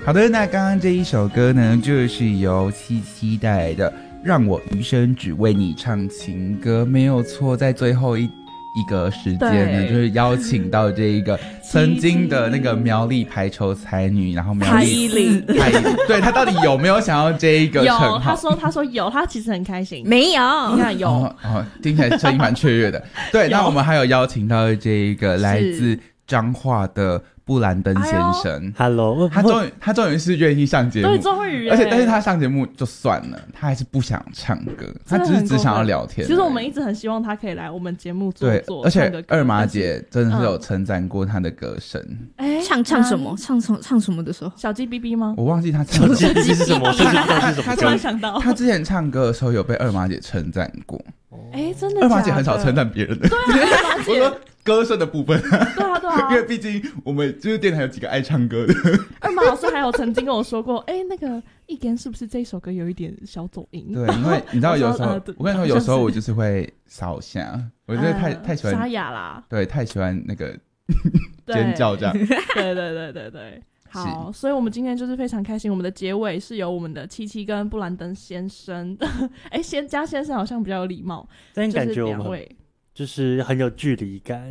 好的，那刚刚这一首歌呢，就是由七七带来的《让我余生只为你唱情歌》，没有错。在最后一个时间呢，就是邀请到这一个曾经的那个苗栗排球才女，然后苗栗蔡依林， 对，她到底有没有想要这一个称号？ 有，他说有，他其实很开心。 没有， 你看有听起来声音蛮雀跃的。对，那我们还有邀请到这一个来自彰化的布兰登先生。 Hello， 他终于是愿意上节目， 对，终于， 但是他上节目就算了，他还是不想唱歌，他只想要聊天。 其实我们一直很希望他可以来我们节目做， 而且二马姐真的是有称赞过他的歌声。 唱什么？唱什么的时候？ 小鸡哔哔吗？ 我忘记他唱小鸡哔哔是什么， 他突然想到， 他之前唱歌的时候有被二马姐称赞过。 真的假的？ 二马姐很少称赞别人的。 对啊， 我说歌声的部分。 对啊， 因为毕竟我们就是电台有几个爱唱歌的。 二马老师还有曾经跟我说过，那个一根是不是这首歌有一点小走音？ 对，因为你知道有时候，我跟你说，有时候我就是会烧下，我觉得太喜欢沙哑啦， 对，太喜欢那个尖叫这样。 对。好，所以我们今天就是非常开心，我们的结尾是由我们的七七跟布兰登先生，先加先生好像比较有礼貌， 但感觉我们就是很有距离感。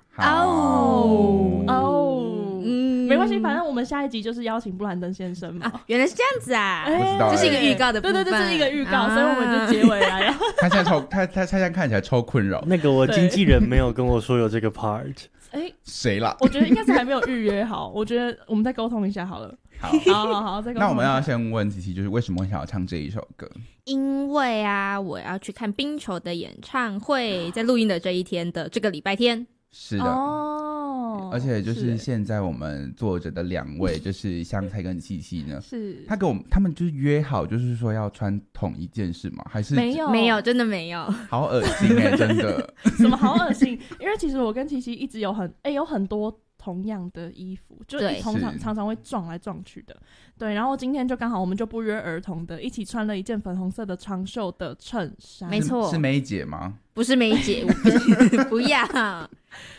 没关系，反正我们下一集就是邀请布兰登先生嘛。 原来是这样子啊！ 这是一个预告的部分， 对，这是一个预告，所以我们就结尾来。 他现在看起来超困扰。 那个我经纪人没有跟我说有这个 part。 谁啦？ 我觉得应该是还没有预约好，我觉得我们再沟通一下好了。好，再沟通。 那我们要先问琪琪，就是为什么会想要唱这一首歌？ 因为我要去看冰球的演唱会，在录音的这一天的这个礼拜天。 是的而且就是现在我们坐着的两位，就是香菜跟七七呢， 是他们就是约好，就是说要穿同一件事吗？还是没有，真的没有， 好恶心真的。 什么好恶心？因为其实我跟七七一直有很多同样的衣服，就是常常会撞来撞去的。对，然后今天就刚好我们就不约而同的一起穿了一件粉红色的长袖的衬衫。 没错， 是梅姐吗？ 不是梅姐，不要。